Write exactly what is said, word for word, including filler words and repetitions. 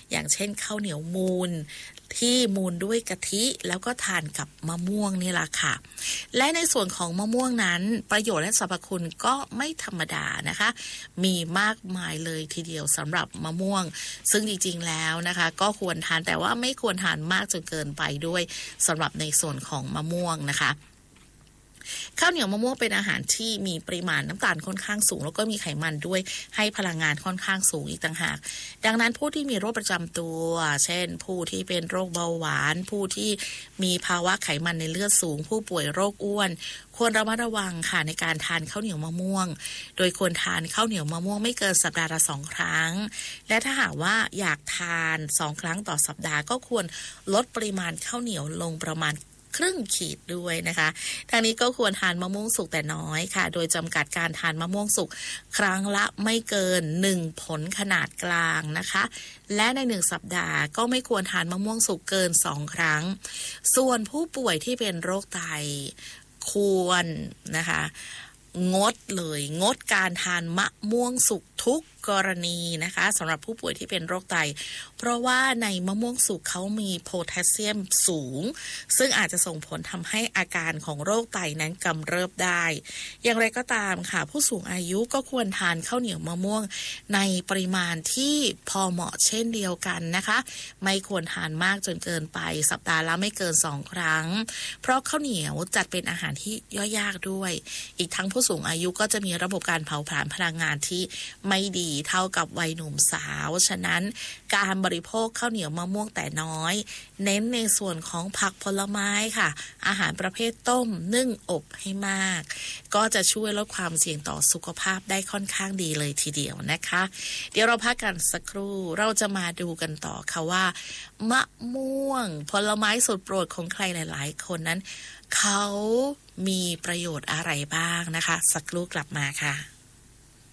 อย่างเช่นข้าวเหนียวมูนที่มูนด้วยกะทิแล้วก็ทานกับมะม่วงนี่แหละค่ะและในส่วนของมะม่วงนั้นประโยชน์และสรรพคุณก็ไม่ธรรมดานะคะมีมากมายเลยทีเดียวสำหรับมะม่วงซึ่งจริงๆแล้วนะคะก็ควรทานแต่ว่าไม่ควรทานมากจนเกินไปด้วยสำหรับในส่วนของมะม่วงนะคะข้าวเหนียวมะม่วงเป็นอาหารที่มีปริมาณน้ำตาลค่อนข้างสูงแล้วก็มีไขมันด้วยให้พลังงานค่อนข้างสูงอีกต่างหากดังนั้นผู้ที่มีโรคประจำตัวเช่นผู้ที่เป็นโรคเบาหวานผู้ที่มีภาวะไขมันในเลือดสูงผู้ป่วยโรคอ้วนควรระมัดระวังค่ะในการทานข้าวเหนียวมะม่วงโดยควรทานข้าวเหนียวมะม่วงไม่เกินสัปดาห์ละสองครั้งและถ้าหากว่าอยากทานสองครั้งต่อสัปดาห์ก็ควรลดปริมาณข้าวเหนียวลงประมาณครึ่งขีดด้วยนะคะทางนี้ก็ควรทานมะม่วงสุกแต่น้อยค่ะโดยจำกัดการทานมะม่วงสุกครั้งละไม่เกินหนึ่งผลขนาดกลางนะคะและในหนึ่งสัปดาห์ก็ไม่ควรทานมะม่วงสุกเกินสองครั้งส่วนผู้ป่วยที่เป็นโรคไตควรนะคะงดเลยงดการทานมะม่วงสุกทุกกรณีนะคะสำหรับผู้ป่วยที่เป็นโรคไตเพราะว่าในมะม่วงสุกเขามีโพแทสเซียมสูงซึ่งอาจจะส่งผลทำให้อาการของโรคไตนั้นกำเริบได้อย่างไรก็ตามค่ะผู้สูงอายุก็ควรทานข้าวเหนียวมะม่วงในปริมาณที่พอเหมาะเช่นเดียวกันนะคะไม่ควรทานมากจนเกินไปสัปดาห์ละไม่เกินสองครั้งเพราะข้าวเหนียวจัดเป็นอาหารที่ย่อยยากด้วยอีกทั้งผู้สูงอายุก็จะมีระบบการเผาผลาญพลังงานที่ไม่ดีเท่ากับวัยหนุ่มสาวฉะนั้นการบริโภคข้าวเหนียวมะม่วงแต่น้อยเน้นในส่วนของผักผลไม้ค่ะอาหารประเภทต้มนึ่งอบให้มากก็จะช่วยลดความเสี่ยงต่อสุขภาพได้ค่อนข้างดีเลยทีเดียวนะคะเดี๋ยวเราพักกันสักครู่เราจะมาดูกันต่อค่ะว่ามะม่วงผลไม้สุดโปรดของใครหลายๆคนนั้นเขามีประโยชน์อะไรบ้างนะคะสักครู่กลับมาค่ะ